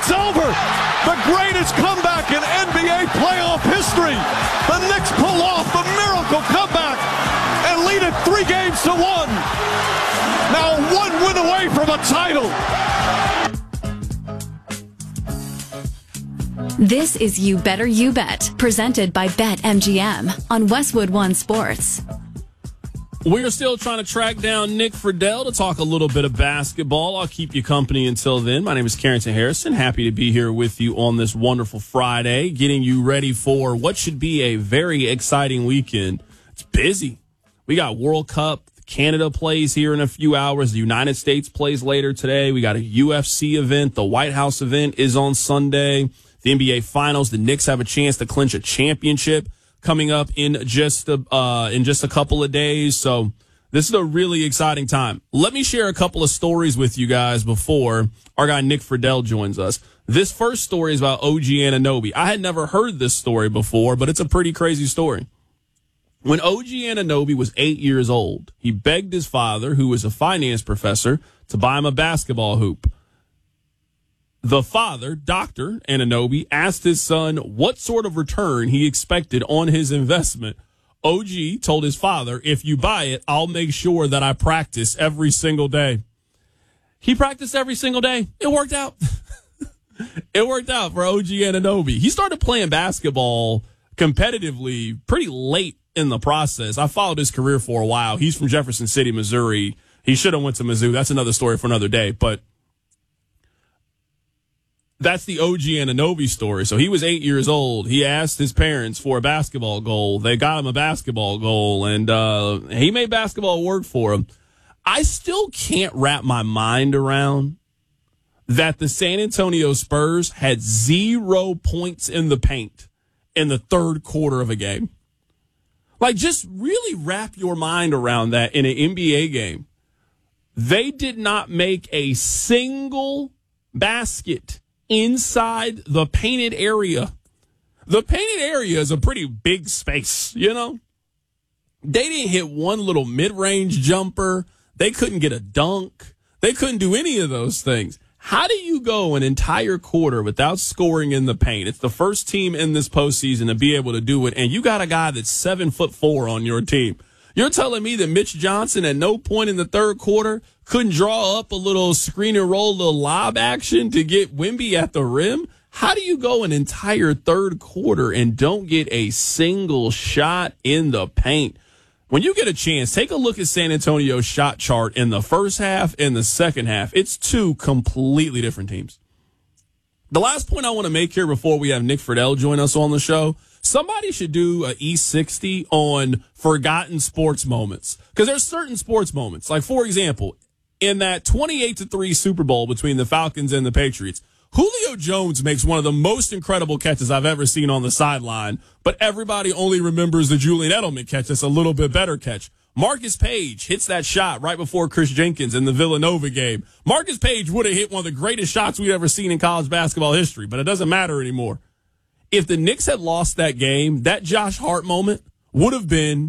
It's over. The greatest comeback in NBA playoff history. The Knicks pull off the miracle comeback and lead it 3-1. Now 1 win away from a title. This is You Better You Bet, presented by BetMGM on Westwood One Sports. We're still trying to track down Nick Friedell to talk a little bit of basketball. I'll keep you company until then. My name is Carrington Harrison. Happy to be here with you on this wonderful Friday, getting you ready for what should be a very exciting weekend. It's busy. We got World Cup. Canada plays here in a few hours. The United States plays later today. We got a UFC event. The White House event is on Sunday. The NBA Finals. The Knicks have a chance to clinch a championship coming up in just a couple of days. So this is a really exciting time. Let me share a couple of stories with you guys before our guy Nick Friedell joins us. This first story is about OG Anunoby. I had never heard this story before, but it's a pretty crazy story. When OG Anunoby was 8 years old, he begged his father, who was a finance professor, to buy him a basketball hoop. The father, Dr. Anunoby, asked his son what sort of return he expected on his investment. OG told his father, if you buy it, I'll make sure that I practice every single day. He practiced every single day. It worked out. It worked out for OG Anunoby. He started playing basketball competitively pretty late in the process. I followed his career for a while. He's from Jefferson City, Missouri. He should have went to Mizzou. That's another story for another day, but that's the OG Anunoby story. So he was 8 years old. He asked his parents for a basketball goal. They got him a basketball goal, and he made basketball work for him. I still can't wrap my mind around that the San Antonio Spurs had 0 points in the paint in the third quarter of a game. Like, just really wrap your mind around that in an NBA game. They did not make a single basket inside the painted area. The painted area is a pretty big space, you know? They didn't hit one little mid-range jumper. They couldn't get a dunk. They couldn't do any of those things. How do you go an entire quarter without scoring in the paint? It's the first team in this postseason to be able to do it, and you got a guy that's 7'4" on your team. You're telling me that Mitch Johnson at no point in the third quarter couldn't draw up a little screen and roll, little lob action to get Wemby at the rim? How do you go an entire third quarter and don't get a single shot in the paint? When you get a chance, take a look at San Antonio's shot chart in the first half and the second half. It's two completely different teams. The last point I want to make here before we have Nick Friedell join us on the show, somebody should do a E60 on forgotten sports moments. Because there's certain sports moments. Like, for example, in that 28-3 Super Bowl between the Falcons and the Patriots, Julio Jones makes one of the most incredible catches I've ever seen on the sideline, but everybody only remembers the Julian Edelman catch. That's a little bit better catch. Marcus Page hits that shot right before Chris Jenkins in the Villanova game. Marcus Page would have hit one of the greatest shots we've ever seen in college basketball history, but it doesn't matter anymore. If the Knicks had lost that game, that Josh Hart moment would have been,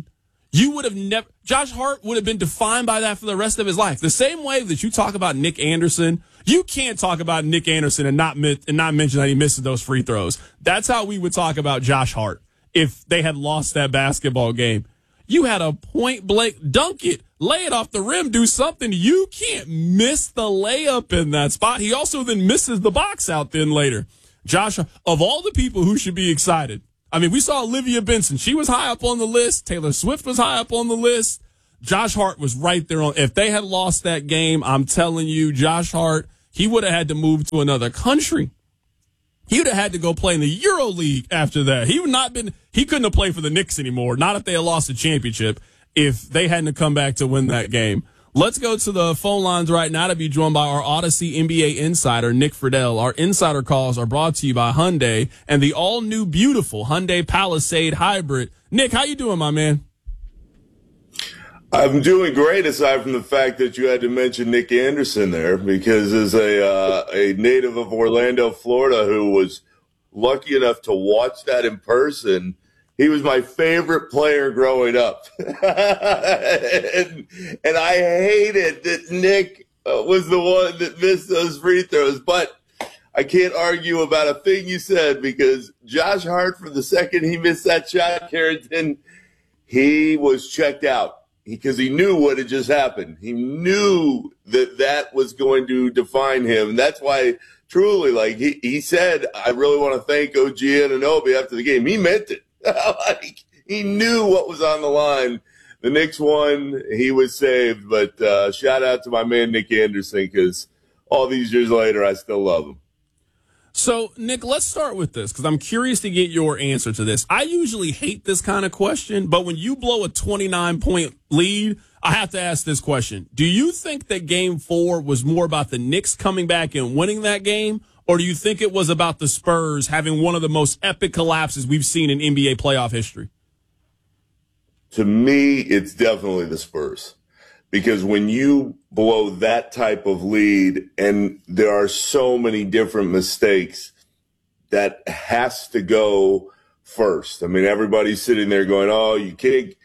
Josh Hart would have been defined by that for the rest of his life. The same way that you talk about Nick Anderson, you can't talk about Nick Anderson and not mention that he misses those free throws. That's how we would talk about Josh Hart if they had lost that basketball game. You had a point blank, dunk it, lay it off the rim, do something. You can't miss the layup in that spot. He also then misses the box out then later. Josh, of all the people who should be excited, I mean, we saw Olivia Benson. She was high up on the list. Taylor Swift was high up on the list. Josh Hart was right there on. If they had lost that game, I'm telling you, Josh Hart, he would have had to move to another country. He would have had to go play in the Euro League after that. He couldn't have played for the Knicks anymore. Not if they had lost the championship, if they hadn't come back to win that game. Let's go to the phone lines right now to be joined by our Odyssey NBA insider, Nick Friedell. Our insider calls are brought to you by Hyundai and the all-new beautiful Hyundai Palisade Hybrid. Nick, how you doing, my man? I'm doing great, aside from the fact that you had to mention Nick Anderson there, because as a native of Orlando, Florida, who was lucky enough to watch that in person, he was my favorite player growing up. and I hated that Nick was the one that missed those free throws. But I can't argue about a thing you said because Josh Hart, for the second he missed that shot, Carrington, he was checked out because he knew what had just happened. He knew that was going to define him. And that's why, truly, like he said, I really want to thank OG Anunoby after the game. He meant it. Like, he knew what was on the line. The Knicks won. He was saved. But shout out to my man Nick Anderson because all these years later, I still love him. So, Nick, let's start with this because I'm curious to get your answer to this. I usually hate this kind of question, but when you blow a 29-point lead, I have to ask this question. Do you think that Game 4 was more about the Knicks coming back and winning that game, or do you think it was about the Spurs having one of the most epic collapses we've seen in NBA playoff history? To me, it's definitely the Spurs. Because when you blow that type of lead and there are so many different mistakes, that has to go first. I mean, everybody's sitting there going, oh, you can't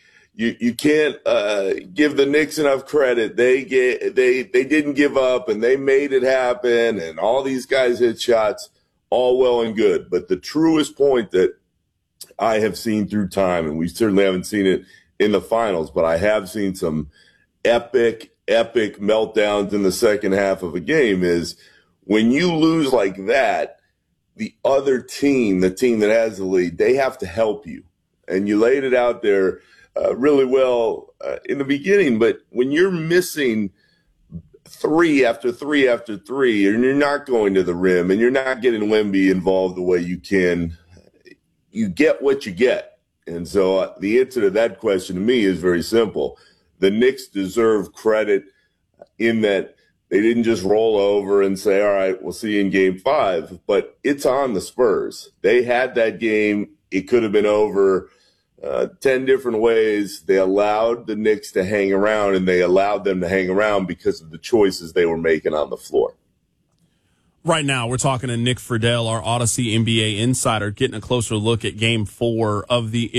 give the Knicks enough credit. They didn't give up and they made it happen and all these guys hit shots, all well and good. But the truest point that I have seen through time, and we certainly haven't seen it in the finals, but I have seen some epic meltdowns in the second half of a game, is when you lose like that, the other team, the team that has the lead, they have to help you. And you laid it out there really well in the beginning. But when you're missing 3 after 3 after 3, and you're not going to the rim, and you're not getting Wemby involved the way you can, you get what you get. And so the answer to that question to me is very simple. The Knicks deserve credit in that they didn't just roll over and say, all right, we'll see you in Game 5. But it's on the Spurs. They had that game. It could have been over 10 different ways. They allowed the Knicks to hang around, and they allowed them to hang around because of the choices they were making on the floor. Right now, we're talking to Nick Friedell, our Odyssey NBA insider, getting a closer look at Game 5 of the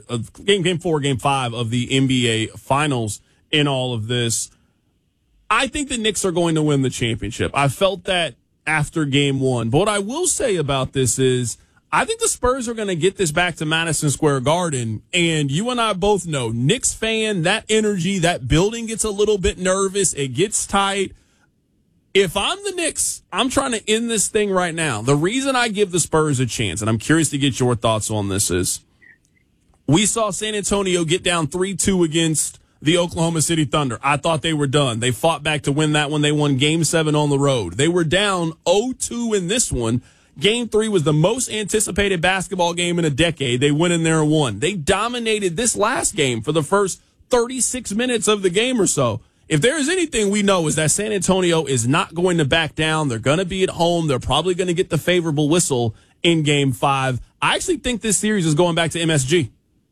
NBA Finals in all of this. I think the Knicks are going to win the championship. I felt that after Game 1. But what I will say about this is I think the Spurs are going to get this back to Madison Square Garden. And you and I both know, Knicks fan, that energy, that building gets a little bit nervous. It gets tight. If I'm the Knicks, I'm trying to end this thing right now. The reason I give the Spurs a chance, and I'm curious to get your thoughts on this, is we saw San Antonio get down 3-2 against the Oklahoma City Thunder. I thought they were done. They fought back to win that one. They won Game 7 on the road. They were down 0-2 in this one. Game 3 was the most anticipated basketball game in a decade. They went in there and won. They dominated this last game for the first 36 minutes of the game or so. If there is anything we know is that San Antonio is not going to back down. They're going to be at home. They're probably going to get the favorable whistle in Game 5. I actually think this series is going back to MSG.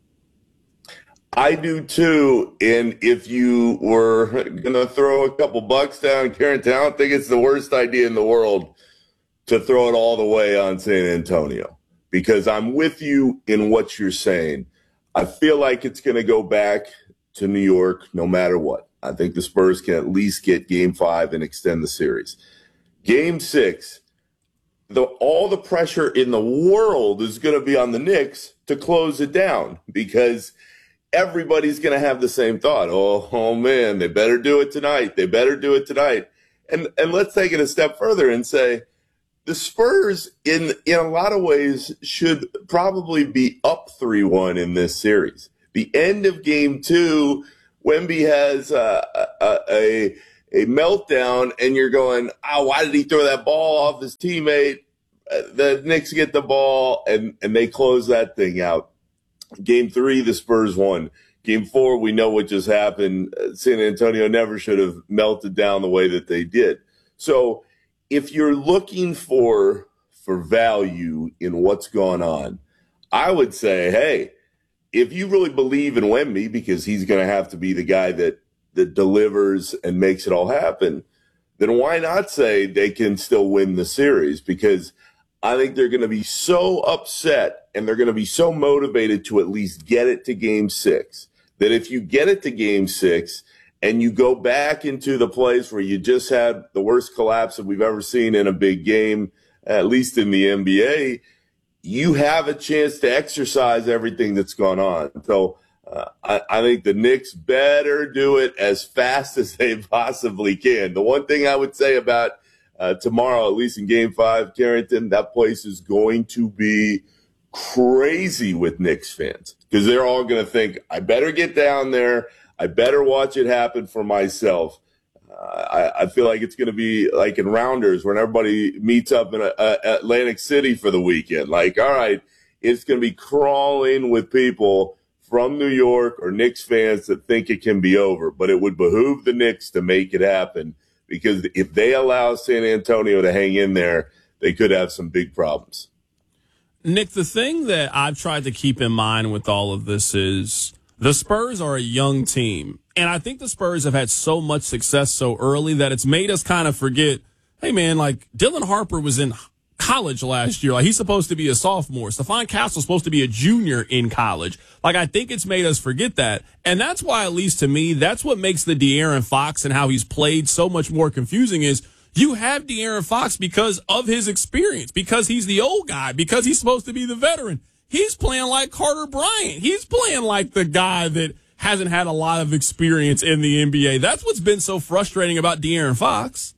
I do too. And if you were going to throw a couple bucks down, Carrington, I don't think it's the worst idea in the world to throw it all the way on San Antonio, because I'm with you in what you're saying. I feel like it's going to go back to New York no matter what. I think the Spurs can at least get Game 5 and extend the series. Game 6, all the pressure in the world is going to be on the Knicks to close it down, because everybody's going to have the same thought. Oh man, they better do it tonight. They better do it tonight. And let's take it a step further and say the Spurs, in a lot of ways, should probably be up 3-1 in this series. The end of Game 2, Wemby has a meltdown, and you're going, why did he throw that ball off his teammate? The Knicks get the ball, and they close that thing out. Game 3, the Spurs won. Game 4, we know what just happened. San Antonio never should have melted down the way that they did. So if you're looking for value in what's going on, I would say, hey, if you really believe in Wemby, because he's going to have to be the guy that delivers and makes it all happen, then why not say they can still win the series? Because I think they're going to be so upset and they're going to be so motivated to at least get it to Game 6 that if you get it to Game 6 and you go back into the place where you just had the worst collapse that we've ever seen in a big game at least in the NBA, you have a chance to exercise everything that's gone on. So I think the Knicks better do it as fast as they possibly can. The one thing I would say about tomorrow, at least in Game 5, Carrington, that place is going to be crazy with Knicks fans because they're all going to think, I better get down there. I better watch it happen for myself. I feel like it's going to be like in Rounders when everybody meets up in Atlantic City for the weekend. Like, all right, it's going to be crawling with people from New York or Knicks fans that think it can be over. But it would behoove the Knicks to make it happen because if they allow San Antonio to hang in there, they could have some big problems. Nick, the thing that I've tried to keep in mind with all of this is the Spurs are a young team. And I think the Spurs have had so much success so early that it's made us kind of forget, hey, man, like Dylan Harper was in college last year. Like he's supposed to be a sophomore. Stephon Castle's supposed to be a junior in college. Like I think it's made us forget that. And that's why, at least to me, that's what makes the De'Aaron Fox and how he's played so much more confusing is you have De'Aaron Fox because of his experience, because he's the old guy, because he's supposed to be the veteran. He's playing like Carter Bryant. He's playing like the guy that hasn't had a lot of experience in the NBA. That's what's been so frustrating about De'Aaron Fox.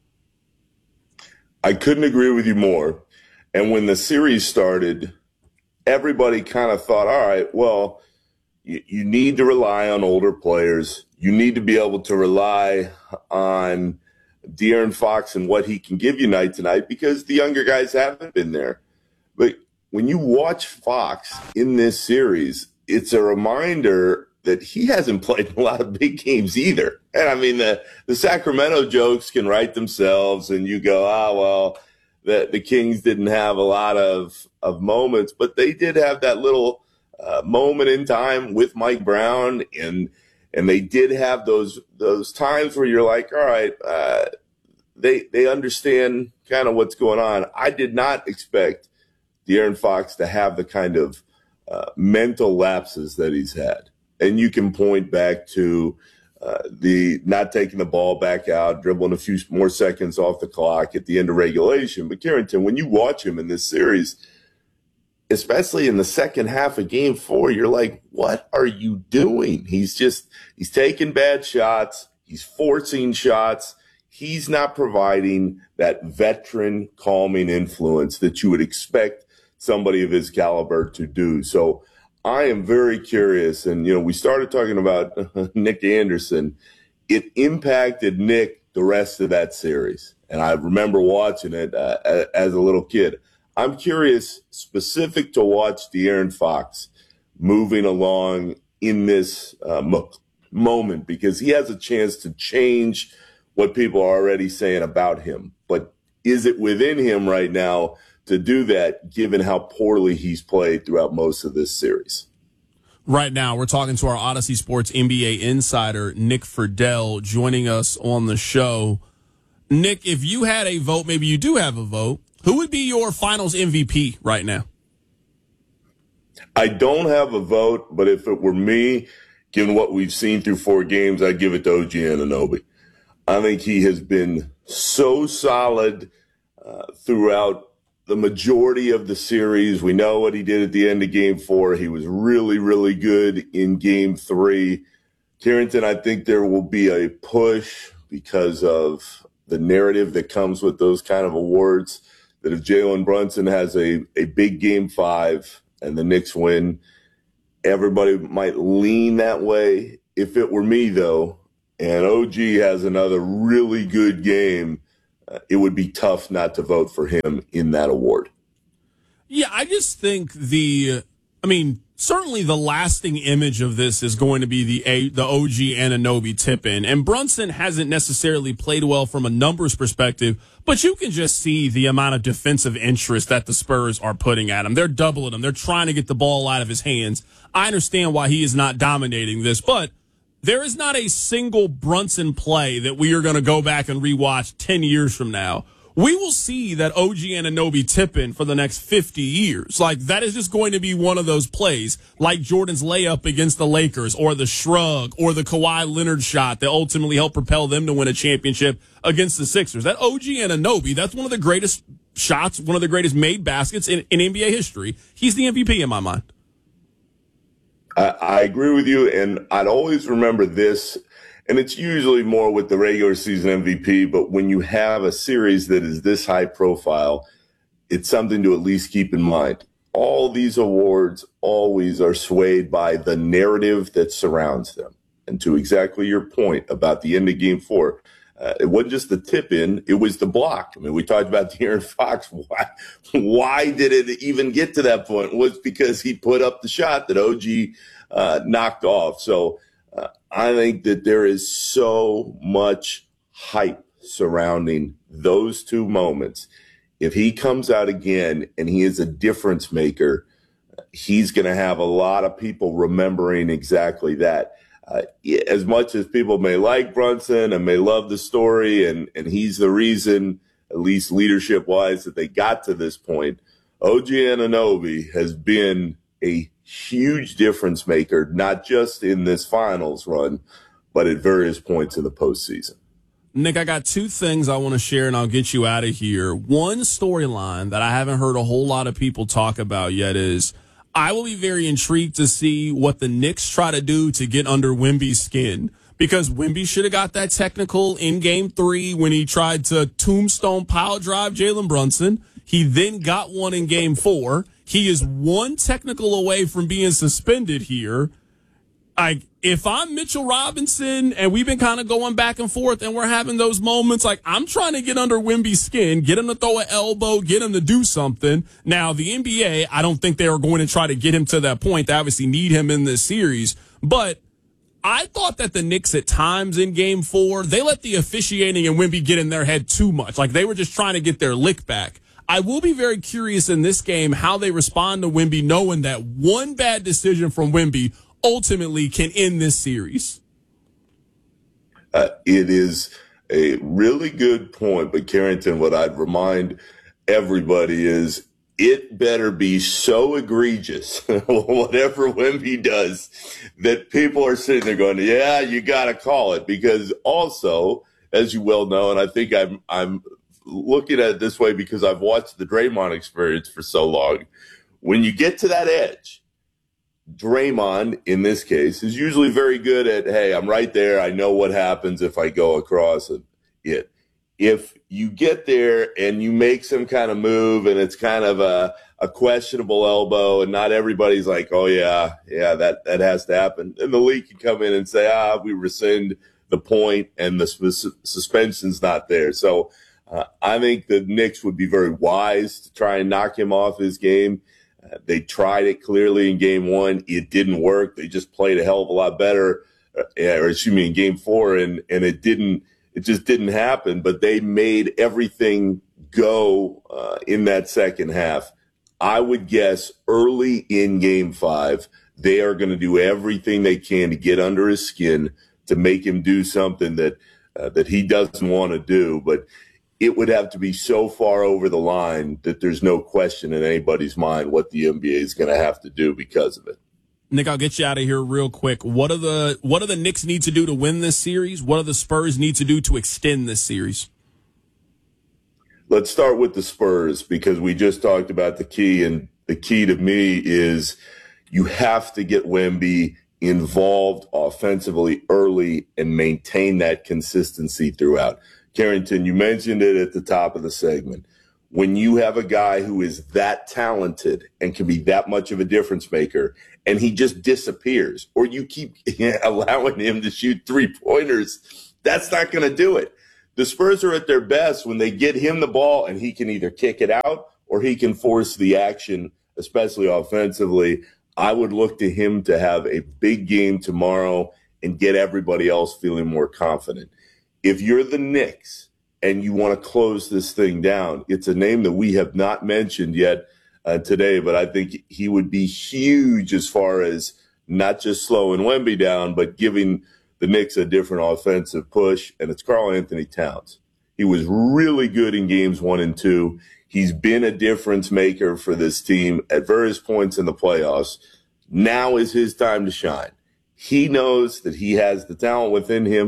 I couldn't agree with you more. And when the series started, everybody kind of thought, all right, well, you need to rely on older players. You need to be able to rely on De'Aaron Fox and what he can give you night to night because the younger guys haven't been there. But when you watch Fox in this series, it's a reminder that he hasn't played a lot of big games either. And I mean, the Sacramento jokes can write themselves and you go, well, the Kings didn't have a lot of moments, but they did have that little moment in time with Mike Brown. And they did have those times where you're like, all right, they understand kind of what's going on. I did not expect De'Aaron Fox to have the kind of mental lapses that he's had. And you can point back to the not taking the ball back out, dribbling a few more seconds off the clock at the end of regulation. But Carrington, when you watch him in this series, especially in the second half of Game 4, you're like, what are you doing? He's taking bad shots. He's forcing shots. He's not providing that veteran calming influence that you would expect somebody of his caliber to do. So I am very curious. And, we started talking about Nick Anderson. It impacted Nick the rest of that series. And I remember watching it as a little kid. I'm curious, specific to watch De'Aaron Fox moving along in this moment, because he has a chance to change what people are already saying about him. But is it within him right now to do that, given how poorly he's played throughout most of this series? Right now, we're talking to our Odyssey Sports NBA insider, Nick Friedell, joining us on the show. Nick, if you had a vote, maybe you do have a vote, who would be your finals MVP right now? I don't have a vote, but if it were me, given what we've seen through 4 games, I'd give it to OG Anunoby. I think he has been so solid throughout the majority of the series. We know what he did at the end of Game 4. He was really, really good in Game 3. Carrington, I think there will be a push because of the narrative that comes with those kind of awards, that if Jalen Brunson has a big Game 5 and the Knicks win, everybody might lean that way. If it were me, though, and OG has another really good game, it would be tough not to vote for him in that award. Yeah, I just think certainly the lasting image of this is going to be the OG Anunoby tip-in. And Brunson hasn't necessarily played well from a numbers perspective, but you can just see the amount of defensive interest that the Spurs are putting at him. They're doubling him. They're trying to get the ball out of his hands. I understand why he is not dominating this, but there is not a single Brunson play that we are going to go back and rewatch 10 years from now. We will see that OG Anunoby tip-in for the next 50 years. Like, that is just going to be one of those plays, like Jordan's layup against the Lakers, or the shrug, or the Kawhi Leonard shot that ultimately helped propel them to win a championship against the Sixers. That OG Anunoby, that's one of the greatest shots, one of the greatest made baskets in NBA history. He's the MVP in my mind. I agree with you, and I'd always remember this, and it's usually more with the regular season MVP, but when you have a series that is this high profile, it's something to at least keep in mind. All these awards always are swayed by the narrative that surrounds them. And to exactly your point about the end of Game 4, it wasn't just the tip in, it was the block. I mean, we talked about De'Aaron Fox. Why did it even get to that point? It was because he put up the shot that OG knocked off. So I think that there is so much hype surrounding those two moments. If he comes out again and he is a difference maker, he's going to have a lot of people remembering exactly that. As much as people may like Brunson and may love the story, and he's the reason, at least leadership-wise, that they got to this point, OG Anunoby has been a huge difference maker, not just in this finals run, but at various points in the postseason. Nick, I got two things I want to share, and I'll get you out of here. One storyline that I haven't heard a whole lot of people talk about yet is I will be very intrigued to see what the Knicks try to do to get under Wemby's skin, because Wemby should have got that technical in Game 3 when he tried to tombstone pile drive Jalen Brunson. He then got one in Game 4. He is one technical away from being suspended here. If I'm Mitchell Robinson and we've been kind of going back and forth and we're having those moments, I'm trying to get under Wemby's skin, get him to throw an elbow, get him to do something. Now, the NBA, I don't think they are going to try to get him to that point. They obviously need him in this series. But I thought that the Knicks at times in Game 4, they let the officiating and Wemby get in their head too much. They were just trying to get their lick back. I will be very curious in this game how they respond to Wemby, knowing that one bad decision from Wemby ultimately can end this series. It is a really good point, but Carrington, what I'd remind everybody is it better be so egregious, whatever Wemby does, that people are sitting there going, yeah, you got to call it. Because also, as you well know, and I think I'm looking at it this way because I've watched the Draymond experience for so long, when you get to that edge, Draymond, in this case, is usually very good at, hey, I'm right there. I know what happens if I go across it. If you get there and you make some kind of move and it's kind of a questionable elbow and not everybody's like, oh, yeah, that has to happen, and the league can come in and say, we rescind the point and the suspension's not there. So I think the Knicks would be very wise to try and knock him off his game. They tried it clearly in Game 1. It didn't work. They just played a hell of a lot better, in Game 4, and it just didn't happen. But they made everything go in that second half. I would guess early in Game 5, they are going to do everything they can to get under his skin to make him do something that he doesn't want to do. But it would have to be so far over the line that there's no question in anybody's mind what the NBA is going to have to do because of it. Nick, I'll get you out of here real quick. What do the Knicks need to do to win this series? What do the Spurs need to do to extend this series? Let's start with the Spurs, because we just talked about the key, and the key to me is you have to get Wemby involved offensively early and maintain that consistency throughout. Carrington, you mentioned it at the top of the segment. When you have a guy who is that talented and can be that much of a difference maker, and he just disappears, or you keep allowing him to shoot three-pointers, that's not going to do it. The Spurs are at their best when they get him the ball and he can either kick it out or he can force the action, especially offensively. I would look to him to have a big game tomorrow and get everybody else feeling more confident. If you're the Knicks and you want to close this thing down, it's a name that we have not mentioned yet today, but I think he would be huge as far as not just slowing Wemby down, but giving the Knicks a different offensive push, and it's Karl-Anthony Towns. He was really good in games 1 and 2. He's been a difference maker for this team at various points in the playoffs. Now is his time to shine. He knows that he has the talent within him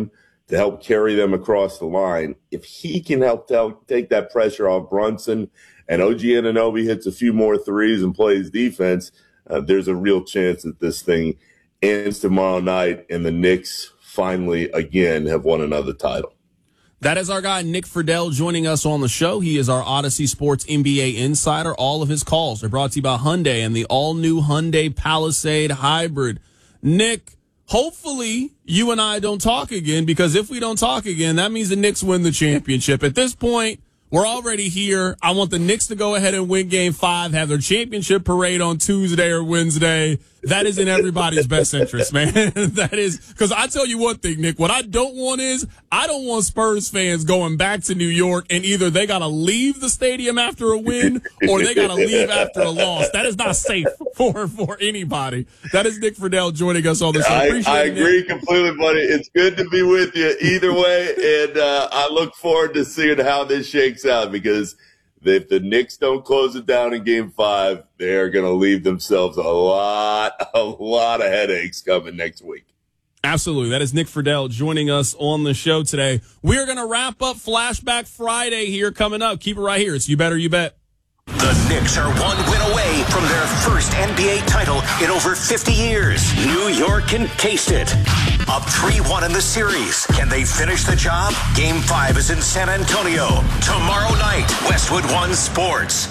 to help carry them across the line. If he can help take that pressure off Brunson and OG Anunoby hits a few more threes and plays defense, there's a real chance that this thing ends tomorrow night and the Knicks finally, again, have won another title. That is our guy, Nick Friedell, joining us on the show. He is our Odyssey Sports NBA insider. All of his calls are brought to you by Hyundai and the all-new Hyundai Palisade Hybrid. Nick, hopefully you and I don't talk again, because if we don't talk again, that means the Knicks win the championship. At this point, we're already here. I want the Knicks to go ahead and win Game 5, have their championship parade on Tuesday or Wednesday. That is in everybody's best interest, man. That is, because I tell you one thing, Nick, what I don't want is, I don't want Spurs fans going back to New York and either they got to leave the stadium after a win or they got to leave after a loss. That is not safe for anybody. That is Nick Friedell joining us on the show. I agree completely, buddy. It's good to be with you either way, and I look forward to seeing how this shakes out, because if the Knicks don't close it down in Game 5, they're going to leave themselves a lot of headaches coming next week. Absolutely. That is Nick Friedell joining us on the show today. We're going to wrap up Flashback Friday here coming up. Keep it right here. It's You Better You Bet. The Knicks are one win away from their first NBA title in over 50 years. New York can taste it. Up 3-1 in the series. Can they finish the job? Game 5 is in San Antonio. Tomorrow night, Westwood One Sports.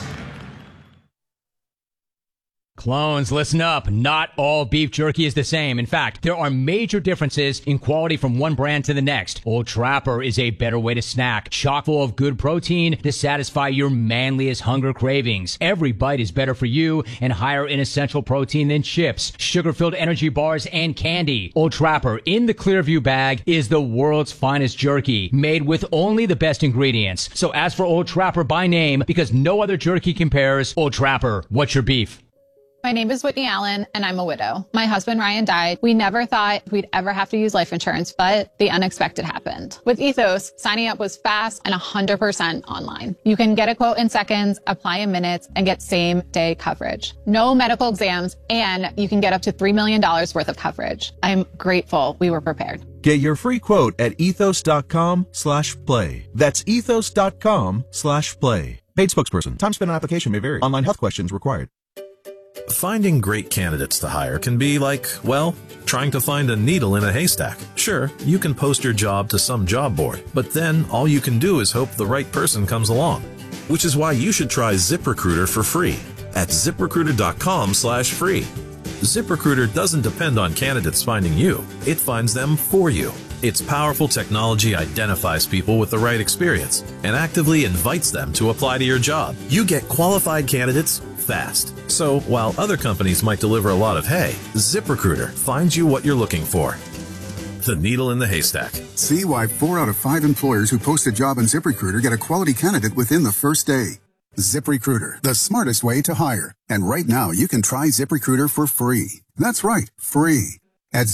Clones, listen up. Not all beef jerky is the same. In fact, there are major differences in quality from one brand to the next. Old Trapper is a better way to snack, chock full of good protein to satisfy your manliest hunger cravings. Every bite is better for you and higher in essential protein than chips, sugar-filled energy bars, and candy. Old Trapper in the Clearview bag is the world's finest jerky, made with only the best ingredients. So ask for Old Trapper by name, because no other jerky compares. Old Trapper, what's your beef? My name is Whitney Allen, and I'm a widow. My husband, Ryan, died. We never thought we'd ever have to use life insurance, but the unexpected happened. With Ethos, signing up was fast and 100% online. You can get a quote in seconds, apply in minutes, and get same-day coverage. No medical exams, and you can get up to $3 million worth of coverage. I'm grateful we were prepared. Get your free quote at ethos.com/play. That's ethos.com/play. Paid spokesperson. Time spent on application may vary. Online health questions required. Finding great candidates to hire can be like, well, trying to find a needle in a haystack. Sure, you can post your job to some job board, but then all you can do is hope the right person comes along. Which is why you should try ZipRecruiter for free at ZipRecruiter.com/free. ZipRecruiter doesn't depend on candidates finding you. It finds them for you. Its powerful technology identifies people with the right experience and actively invites them to apply to your job. You get qualified candidates fast. So while other companies might deliver a lot of hay, ZipRecruiter finds you what you're looking for. The needle in the haystack. See why 4 out of 5 employers who post a job on ZipRecruiter get a quality candidate within the first day. ZipRecruiter, the smartest way to hire. And right now, you can try ZipRecruiter for free. That's right, free. At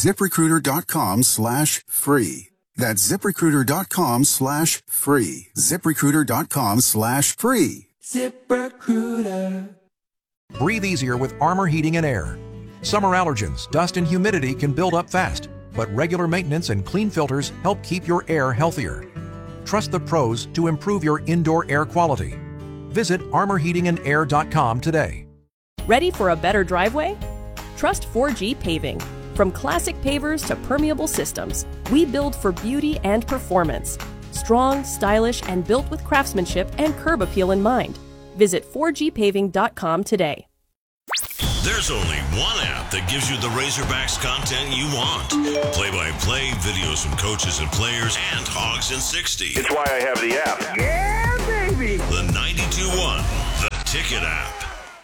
ZipRecruiter.com/free. That's ZipRecruiter.com/free. ZipRecruiter.com/free. ZipRecruiter. Breathe easier with Armor Heating and Air. Summer allergens, dust, and humidity can build up fast, but regular maintenance and clean filters help keep your air healthier. Trust the pros to improve your indoor air quality. Visit armorheatingandair.com today. Ready for a better driveway? Trust 4G Paving. From classic pavers to permeable systems, we build for beauty and performance. Strong, stylish, and built with craftsmanship and curb appeal in mind. Visit 4gpaving.com today. There's only one app that gives you the Razorbacks content you want. Play-by-play, videos from coaches and players, and Hogs in 60. It's why I have the app. Yeah, baby! The 92.1 The Ticket app.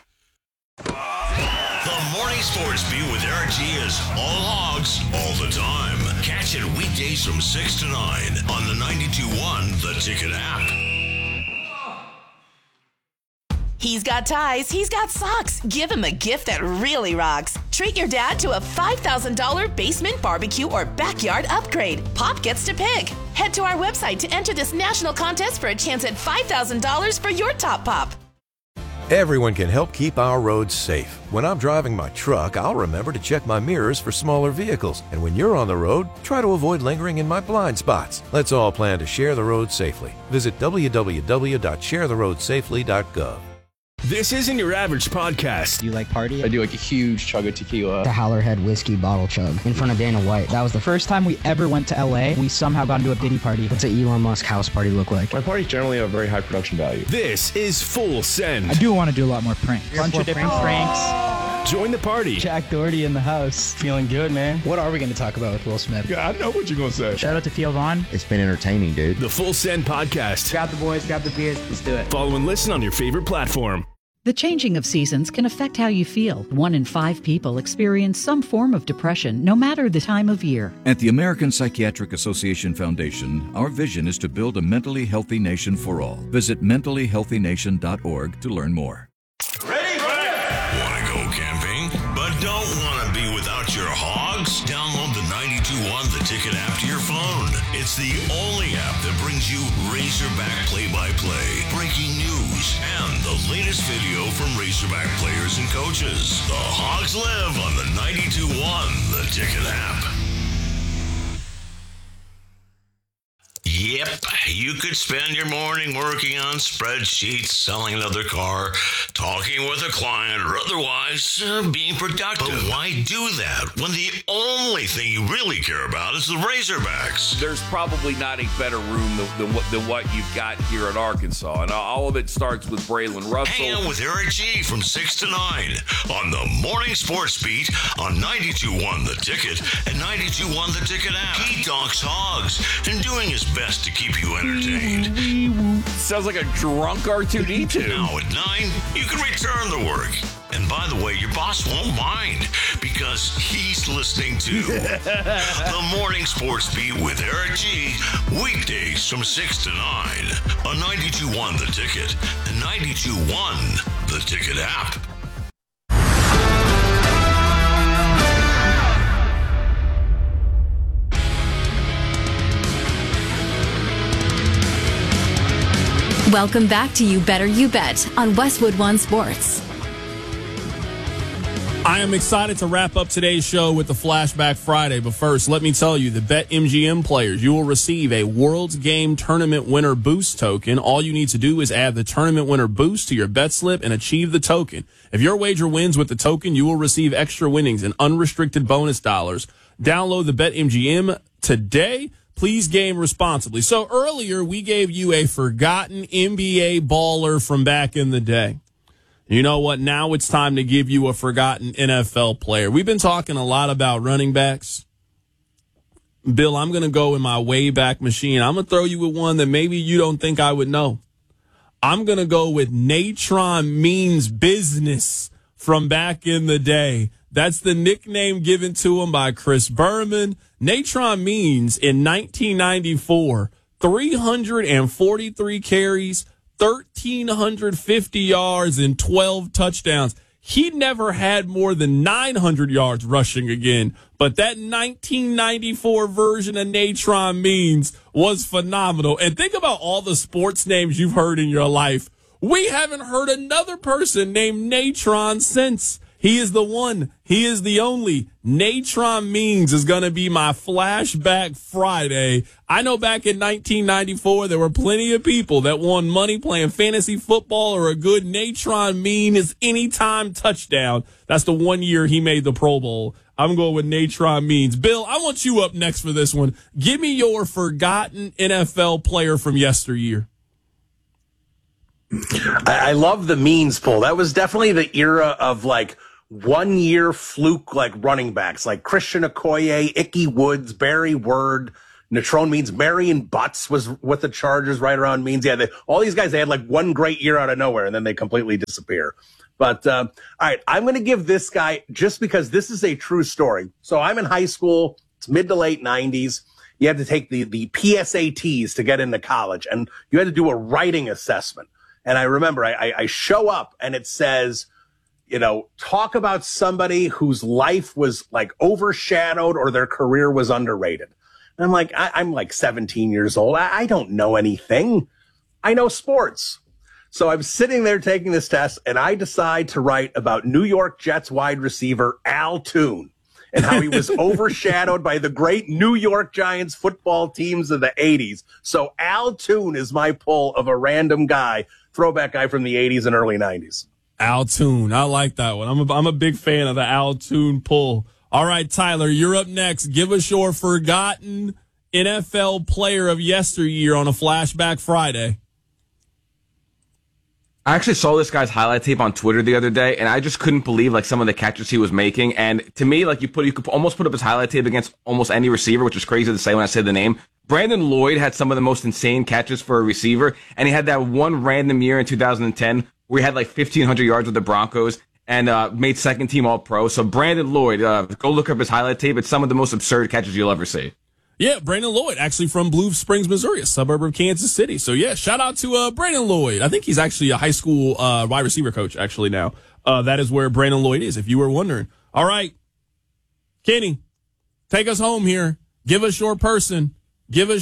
The Morning Sports Beat with Eric G is all Hogs, all the time. Catch it weekdays from 6 to 9 on the 92.1 The Ticket app. He's got ties, he's got socks. Give him a gift that really rocks. Treat your dad to a $5,000 basement barbecue or backyard upgrade. Pop gets to pick. Head to our website to enter this national contest for a chance at $5,000 for your top pop. Everyone can help keep our roads safe. When I'm driving my truck, I'll remember to check my mirrors for smaller vehicles. And when you're on the road, try to avoid lingering in my blind spots. Let's all plan to share the road safely. Visit www.sharetheroadsafely.gov. This isn't your average podcast. Do you like party? I do like a huge chug of tequila. The Howlerhead whiskey bottle chug in front of Dana White. That was the first time we ever went to LA. We somehow got into a Diddy party. What's an Elon Musk house party look like? My parties generally have very high production value. This is Full Send. I do want to do a lot more pranks. Bunch of different pranks. Join the party. Jack Doherty in the house. Feeling good, man. What are we going to talk about with Will Smith? Yeah, I know what you're going to say. Shout out to Theo Vaughn. It's been entertaining, dude. The Full Send podcast. Grab the boys, grab the beers. Let's do it. Follow and listen on your favorite platform. The changing of seasons can affect how you feel. 1 in 5 people experience some form of depression, no matter the time of year. At the American Psychiatric Association Foundation, our vision is to build a mentally healthy nation for all. Visit mentallyhealthynation.org to learn more. Ready? Want to go camping, but don't want to be without your hogs? Download the 92.1 The Ticket app to your phone. It's the only app that brings you Razorback play-by-play, breaking news, and the latest video from Razorback players and coaches. The Hogs live on the 92.1 The Ticket app. Yep, you could spend your morning working on spreadsheets, selling another car, talking with a client, or otherwise being productive. But why do that when the only thing you really care about is the Razorbacks? There's probably not a better room than what you've got here at Arkansas, and all of it starts with Braylon Russell. Hang out with Eric G from 6 to 9 on the Morning Sports Beat on 92.1 The Ticket and 92.1 The Ticket app. He talks hogs and doing his best to keep you entertained. Sounds like a drunk R2-D2. Now at 9, you can return to work. And by the way, your boss won't mind because he's listening to the Morning Sports Beat with Eric G. Weekdays from 6 to 9 on 92.1 The Ticket and 92.1 The Ticket app. Welcome back to You Better You Bet on Westwood One Sports. I am excited to wrap up today's show with the Flashback Friday, but first, let me tell you, the BetMGM players, you will receive a World's Game Tournament Winner Boost token. All you need to do is add the Tournament Winner Boost to your bet slip and achieve the token. If your wager wins with the token, you will receive extra winnings and unrestricted bonus dollars. Download the BetMGM today. Please game responsibly. So earlier, we gave you a forgotten NBA baller from back in the day. You know what? Now it's time to give you a forgotten NFL player. We've been talking a lot about running backs. Bill, I'm going to go in my way back machine. I'm going to throw you with one that maybe you don't think I would know. I'm going to go with Natron Means Business from back in the day. That's the nickname given to him by Chris Berman. Natron Means in 1994, 343 carries, 1,350 yards, and 12 touchdowns. He never had more than 900 yards rushing again, but that 1994 version of Natron Means was phenomenal. And think about all the sports names you've heard in your life. We haven't heard another person named Natron since. He is the one. He is the only. Natron Means is going to be my Flashback Friday. I know back in 1994, there were plenty of people that won money playing fantasy football or a good Natron Means anytime touchdown. That's the 1 year he made the Pro Bowl. I'm going with Natron Means. Bill, I want you up next for this one. Give me your forgotten NFL player from yesteryear. I love the Means pull. That was definitely the era of like 1 year fluke like running backs like Christian Okoye, Ickey Woods, Barry Word, Natron Means. Marion Butts was with the Chargers right around Means. Yeah, all these guys, they had like one great year out of nowhere and then they completely disappear. But all right, I'm going to give this guy just because this is a true story. So I'm in high school. It's mid to late 90s. You had to take the PSATs to get into college and you had to do a writing assessment. And I remember I show up and it says, you know, talk about somebody whose life was like overshadowed or their career was underrated. And I'm like, I'm like 17 years old. I don't know anything. I know sports. So I'm sitting there taking this test, and I decide to write about New York Jets wide receiver Al Toon and how he was overshadowed by the great New York Giants football teams of the 80s. So Al Toon is my pull of a random guy, throwback guy from the 80s and early 90s. Al Toon. I like that one. I'm a big fan of the Al Toon pull. All right, Tyler, you're up next. Give us your forgotten NFL player of yesteryear on a Flashback Friday. I actually saw this guy's highlight tape on Twitter the other day, and I just couldn't believe like some of the catches he was making. And to me, like you could almost put up his highlight tape against almost any receiver, which is crazy to say when I say the name. Brandon Lloyd had some of the most insane catches for a receiver, and he had that one random year in 2010 where he had like 1,500 yards with the Broncos and made second team All-Pro. So Brandon Lloyd, go look up his highlight tape. It's some of the most absurd catches you'll ever see. Yeah, Brandon Lloyd, actually from Blue Springs, Missouri, a suburb of Kansas City. So, yeah, shout out to Brandon Lloyd. I think he's actually a high school wide receiver coach, actually, now. That is where Brandon Lloyd is, if you were wondering. All right, Kenny, take us home here. Give us your person. Give me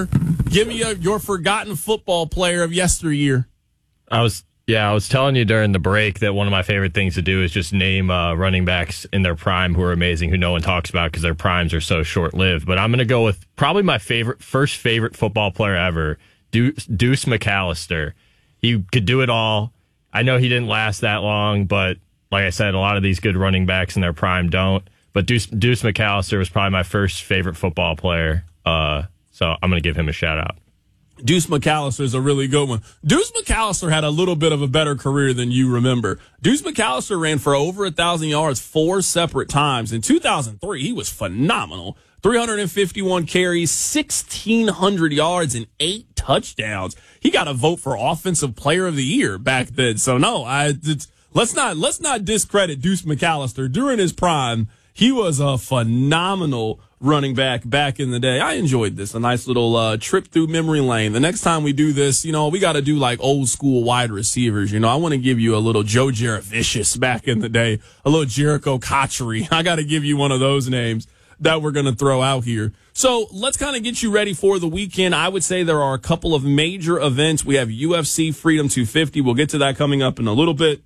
your forgotten football player of yesteryear. I was telling you during the break that one of my favorite things to do is just name running backs in their prime who are amazing, who no one talks about because their primes are so short-lived. But I'm going to go with probably my first favorite football player ever, Deuce McAllister. He could do it all. I know he didn't last that long, but like I said, a lot of these good running backs in their prime don't. But Deuce McAllister was probably my first favorite football player, so I'm going to give him a shout-out. Deuce McAllister is a really good one. Deuce McAllister had a little bit of a better career than you remember. Deuce McAllister ran for over 1,000 yards 4 separate times. In 2003, he was phenomenal. 351 carries, 1,600 yards, and 8 touchdowns. He got a vote for Offensive Player of the Year back then. So, no, let's not discredit Deuce McAllister. During his prime, he was a phenomenal running back in the day. I enjoyed this. A nice little trip through memory lane. The next time we do this, we got to do like old school wide receivers. I want to give you a little Joe Jaravicious back in the day, a little Jericho Cotchery. I got to give you one of those names that we're going to throw out here. So let's kind of get you ready for the weekend. I would say there are a couple of major events. We have UFC Freedom 250. We'll get to that coming up in a little bit.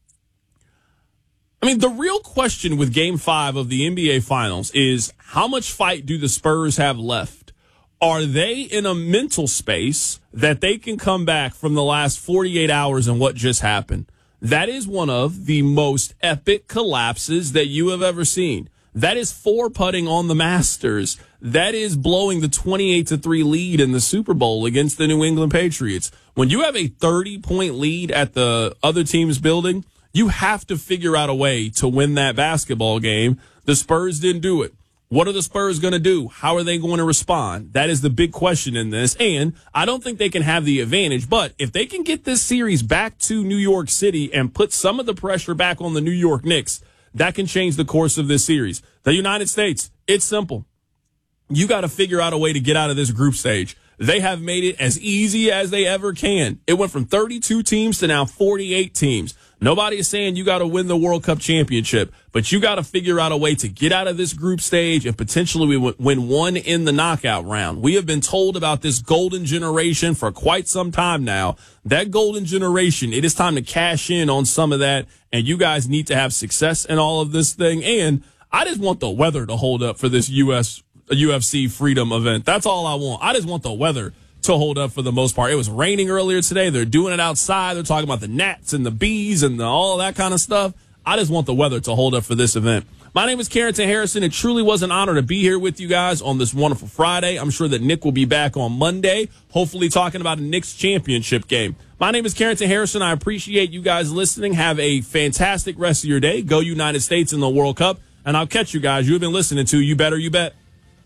I mean, the real question with Game 5 of the NBA Finals is how much fight do the Spurs have left? Are they in a mental space that they can come back from the last 48 hours and what just happened? That is one of the most epic collapses that you have ever seen. That is 4-putting on the Masters. That is blowing the 28-3 lead in the Super Bowl against the New England Patriots. When you have a 30-point lead at the other team's building, you have to figure out a way to win that basketball game. The Spurs didn't do it. What are the Spurs going to do? How are they going to respond? That is the big question in this. And I don't think they can have the advantage. But if they can get this series back to New York City and put some of the pressure back on the New York Knicks, that can change the course of this series. The United States, it's simple. You got to figure out a way to get out of this group stage. They have made it as easy as they ever can. It went from 32 teams to now 48 teams. Nobody is saying you got to win the World Cup championship, but you got to figure out a way to get out of this group stage and potentially win one in the knockout round. We have been told about this golden generation for quite some time now. That golden generation, it is time to cash in on some of that, and you guys need to have success in all of this thing. And I just want the weather to hold up for this UFC Freedom event. That's all I want. I just want the weather to hold up for the most part. It was raining earlier today. They're doing it outside. They're talking about the gnats and the bees and all that kind of stuff. I just want the weather to hold up for this event. My name is Carrington Harrison. It truly was an honor to be here with you guys on this wonderful Friday. I'm sure that Nick will be back on Monday, hopefully talking about a Knicks championship game. My name is Carrington Harrison. I appreciate you guys listening. Have a fantastic rest of your day. Go United States in the World Cup. And I'll catch you guys. You've been listening to You Better You Bet.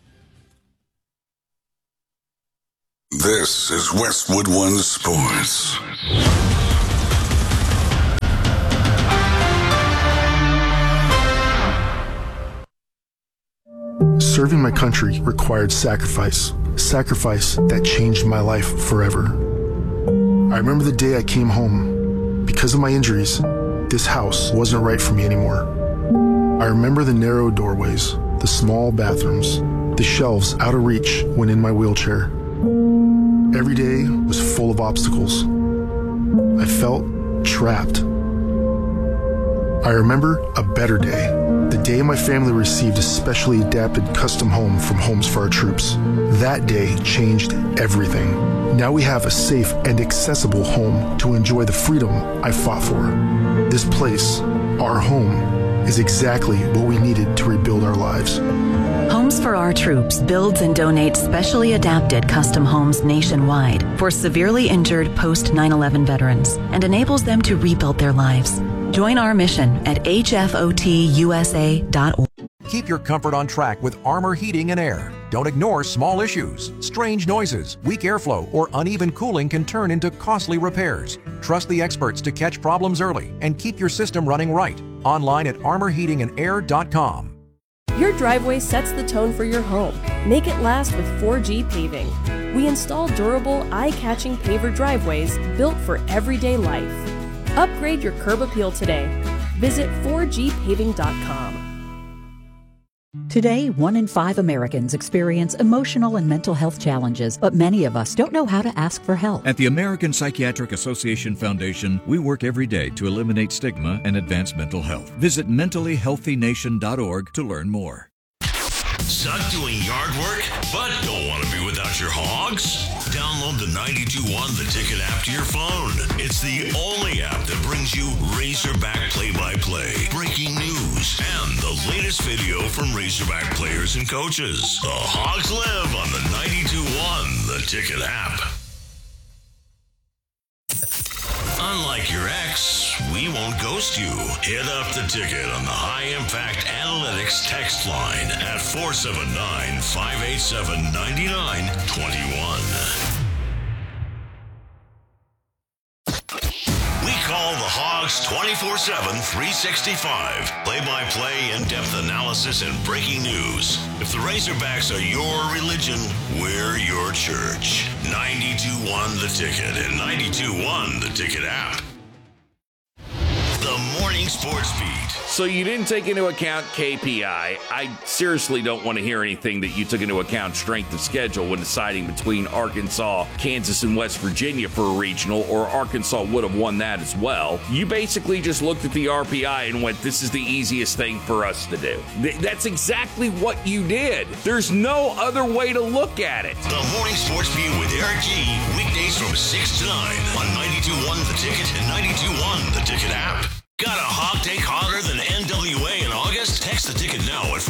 This is Westwood One Sports. Serving my country required sacrifice that changed my life forever. I remember the day I came home. Because of my injuries, this house wasn't right for me anymore. I remember the narrow doorways, the small bathrooms, the shelves out of reach when in my wheelchair. Every day was full of obstacles. I felt trapped. I remember a better day. The day my family received a specially adapted custom home from Homes for Our Troops. That day changed everything. Now we have a safe and accessible home to enjoy the freedom I fought for. This place, our home, is exactly what we needed to rebuild our lives. Homes for Our Troops builds and donates specially adapted custom homes nationwide for severely injured post 9/11 veterans and enables them to rebuild their lives. Join our mission at hfotusa.org. Keep your comfort on track with Armor Heating and Air. Don't ignore small issues. Strange noises, weak airflow, or uneven cooling can turn into costly repairs. Trust the experts to catch problems early and keep your system running right. Online at armorheatingandair.com. Your driveway sets the tone for your home. Make it last with 4G Paving. We install durable, eye-catching paver driveways built for everyday life. Upgrade your curb appeal today. Visit 4gpaving.com. Today, 1 in 5 Americans experience emotional and mental health challenges, but many of us don't know how to ask for help. At the American Psychiatric Association Foundation, we work every day to eliminate stigma and advance mental health. Visit mentallyhealthynation.org to learn more. Suck doing yard work, but don't want to be without your hogs? Download the 92.1 The Ticket app to your phone. It's the only app that brings you Razorback play-by-play, breaking news, and the latest video from Razorback players and coaches. The Hogs live on the 92.1 The Ticket app. Unlike your ex, we won't ghost you. Hit up the ticket on the High Impact Analytics text line at 479-587-9921. We call the Hogs 24/7, 365. Play-by-play, in-depth analysis, and breaking news. If the Razorbacks are your religion, we're your church. 92.1 The Ticket and 92.1 The Ticket app. The Morning Sports Beat. So you didn't take into account KPI. I seriously don't want to hear anything that you took into account strength of schedule when deciding between Arkansas, Kansas, and West Virginia for a regional, or Arkansas would have won that as well. You basically just looked at the RPI and went, this is the easiest thing for us to do. That's exactly what you did. There's no other way to look at it. The Morning Sports Beat with Eric G. Weekdays from 6 to 9 on 92.1 The Ticket and 92.1 The Ticket app. Got a hog take hotter than NWA in August? Text the ticket now at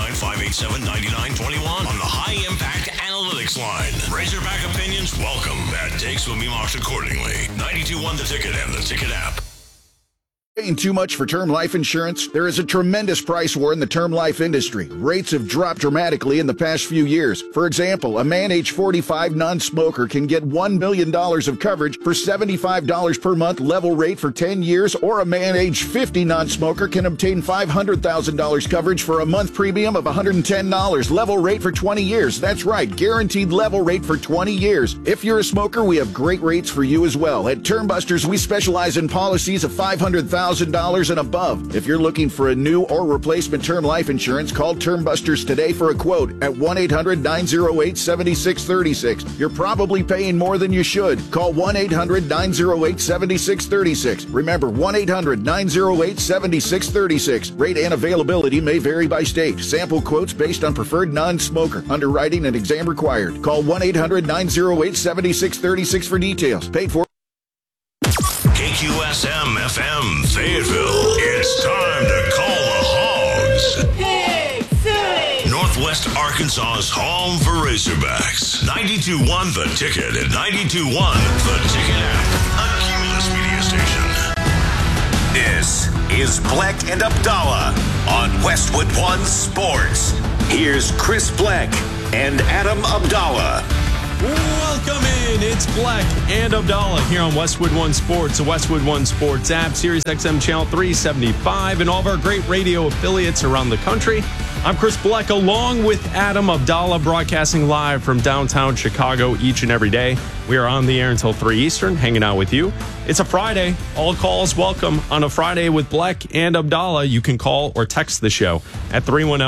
479-587-9921 on the High Impact Analytics line. Razorback opinions welcome. Bad takes will be mocked accordingly. 92.1 The Ticket and the Ticket app. Paying too much for term life insurance? There is a tremendous price war in the term life industry. Rates have dropped dramatically in the past few years. For example, a man age 45 non-smoker can get $1 million of coverage for $75 per month level rate for 10 years, or a man age 50 non-smoker can obtain $500,000 coverage for a month premium of $110 level rate for 20 years. That's right, guaranteed level rate for 20 years. If you're a smoker, we have great rates for you as well. At Term Busters, we specialize in policies of $500,000 and above. If you're looking for a new or replacement term life insurance, call Term Busters today for a quote at 1-800-908-7636. You're probably paying more than you should. Call 1-800-908-7636. Remember, 1-800-908-7636. Rate and availability may vary by state. Sample quotes based on preferred non-smoker. Underwriting and exam required. Call 1-800-908-7636 for details. Paid for. KQSM FM Fayetteville. It's time to call the Hogs. Pig City. Northwest Arkansas's home for Razorbacks. 92.1 The Ticket and 92.1 The Ticket app. A Cumulus media station. This is Bleck and Abdallah on Westwood One Sports. Here's Chris Bleck and Adam Abdallah. Welcome in. It's Bleck and Abdallah here on Westwood One Sports, the Westwood One Sports app, Sirius XM Channel 375, and all of our great radio affiliates around the country. I'm Chris Bleck, along with Adam Abdallah, broadcasting live from downtown Chicago each and every day. We are on the air until 3 Eastern, hanging out with you. It's a Friday. All calls welcome on a Friday with Bleck and Abdallah. You can call or text the show at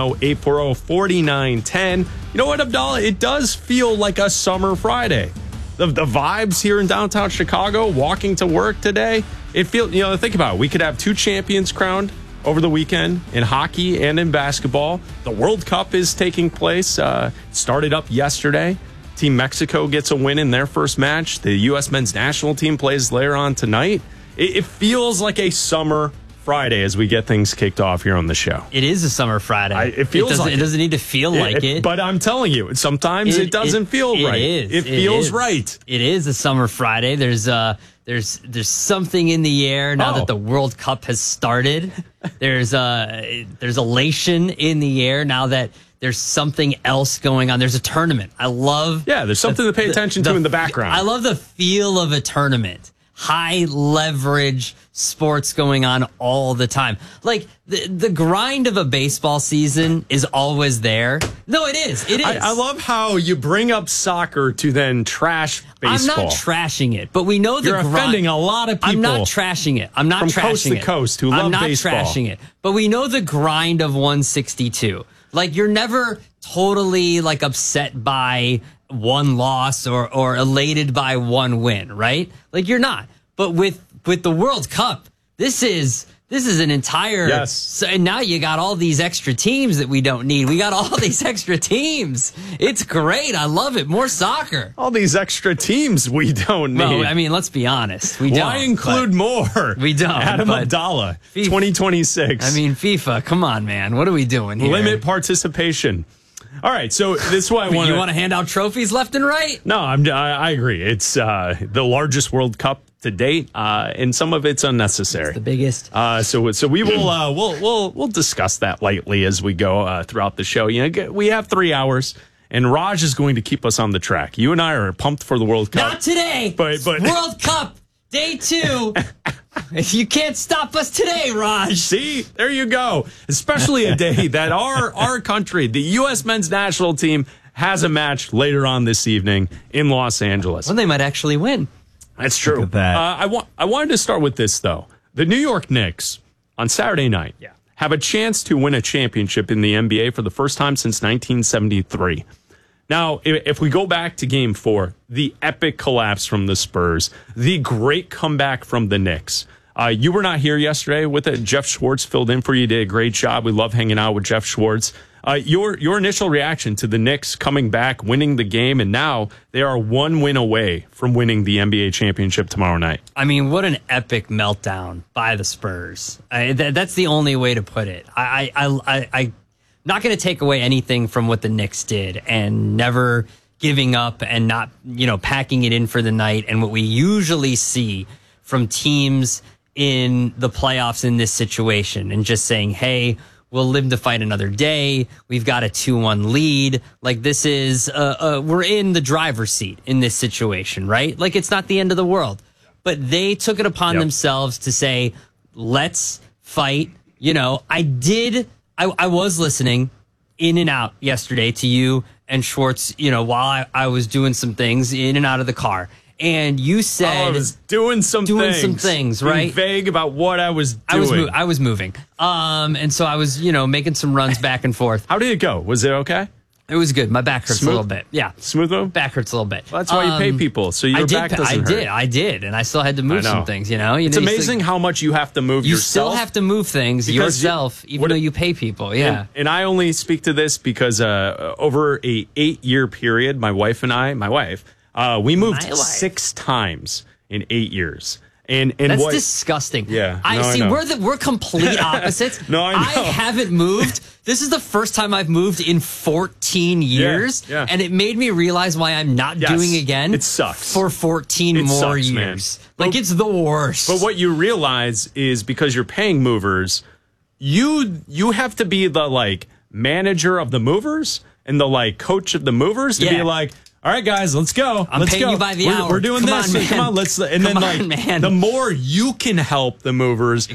310-840-4910. You know what, Abdallah? It does feel like a summer Friday. the vibes here in downtown Chicago, walking to work today, it feels, think about it. We could have 2 champions crowned over the weekend in hockey and in basketball. The World Cup is taking place. Started up yesterday. Team Mexico gets a win in their first match. The U.S. men's national team plays later on tonight. It feels like a summer Friday as we get things kicked off here on the show. It is a summer Friday. It doesn't need to feel like it. But I'm telling you, sometimes it doesn't feel right. It feels right. It is a summer Friday. There's something in the air now that the World Cup has started. There's elation in the air now that there's something else going on. There's a tournament. There's something to pay attention to in the background. I love the feel of a tournament. High leverage sports going on all the time. Like the grind of a baseball season is always there. No, it is. It is. I love how you bring up soccer to then trash baseball. I'm not trashing it, but we know you're offending a lot of people. I'm not trashing it. I'm not from trashing coast to it. coast who love baseball. I'm not trashing it, but we know the grind of 162. Like you're never totally like upset by one loss or elated by one win, right? Like you're not. But with the World Cup, this is an entire yes. So, and now you got all these extra teams that we don't need. We got all these extra teams. It's great. I love it. More soccer. All these extra teams we don't need. Well, I mean, let's be honest. We don't. Why include more? We don't. Adam Abdallah, 2026. I mean, FIFA. Come on, man. What are we doing here? Limit participation. All right, so this is why I want You want to hand out trophies left and right? No, I agree. It's the largest World Cup to date, and some of it's unnecessary. It's the biggest. So we will we'll discuss that lightly as we go throughout the show. We have 3 hours, and Raj is going to keep us on the track. You and I are pumped for the World Cup. Not today. But World Cup day 2. You can't stop us today, Raj. See, there you go. Especially a day that our country, the U.S. men's national team, has a match later on this evening in Los Angeles. Well, they might actually win. That's true. Look at that. I wanted to start with this, though. The New York Knicks, on Saturday night, have a chance to win a championship in the NBA for the first time since 1973. Now, if we go back to Game 4, the epic collapse from the Spurs, the great comeback from the Knicks. You were not here yesterday with it. Jeff Schwartz filled in for you. Did a great job. We love hanging out with Jeff Schwartz. Your initial reaction to the Knicks coming back, winning the game, and now they are 1 win away from winning the NBA championship tomorrow night. I mean, what an epic meltdown by the Spurs. That's the only way to put it. I'm not going to take away anything from what the Knicks did and never giving up and not, packing it in for the night. And what we usually see from teams in the playoffs in this situation and just saying, hey, we'll live to fight another day. We've got a 2-1 lead. Like this is, we're in the driver's seat in this situation, right? Like it's not the end of the world. But they took it upon themselves to say, let's fight. I was listening in and out yesterday to you and Schwartz, while I was doing some things in and out of the car. And you said I was doing some things, right? Being vague about what I was doing. I was moving. And so I was, making some runs back and forth. How did it go? Was it okay? It was good. My back hurts a little bit. Yeah. Smooth though? Back hurts a little bit. Well, that's why you pay people. So your back doesn't hurt. I did. And I still had to move some things, It's amazing how much you have to move yourself. You still have to move things yourself, even though you pay people. Yeah. And I only speak to this because over a 8-year period, my wife, we moved 6 times in 8 years. And that's disgusting. Yeah. I see. We're complete opposites. No, I know. I haven't moved. This is the first time I've moved in 14 years. Yeah. And it made me realize why I'm not doing again. It sucks. For 14 more years. Man. Like it's the worst. But what you realize is because you're paying movers, you have to be the manager of the movers and the coach of the movers to be like, all right, guys, let's go. I'm paying you by the hour. We're doing this. On, Come on, let's. And then, the more you can help the movers,